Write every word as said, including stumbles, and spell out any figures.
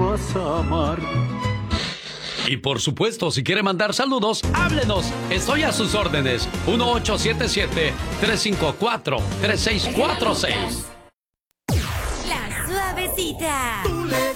vas a amar. Y por supuesto, si quiere mandar saludos, háblenos. Estoy a sus órdenes. uno ocho siete siete, tres cinco cuatro, tres seis cuatro seis. La Suavecita. Tú le